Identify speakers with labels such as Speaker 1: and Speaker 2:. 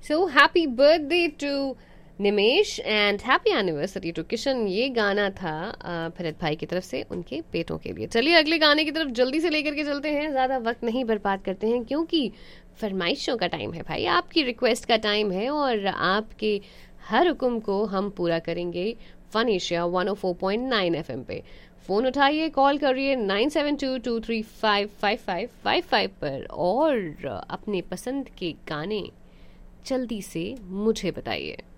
Speaker 1: So happy birthday to Nimesh and happy anniversary to Kishan. ये गाना था भरत भाई की तरफ से उनके बेटों के लिए। चलिए अगले गाने की तरफ जल्दी से लेकर के चलते हैं, ज़्यादा वक्त नहीं बर्बाद करते हैं क्योंकि फरमाइशों का टाइम है भाई, आपकी रिक्वेस्ट का टाइम है और आपके हर हुक्म को हम पूरा करेंगे फन एशिया 104.9 एफएम पे। फ़ोन उठाइए, कॉल करिए 9722355555 पर और अपने पसंद के गाने जल्दी से मुझे बताइए।